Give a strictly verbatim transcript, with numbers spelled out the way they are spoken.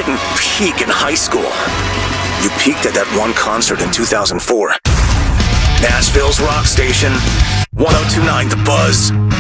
didn't peak in high school. You peaked at that one concert in two thousand four. Nashville's rock station, one oh two point nine The Buzz.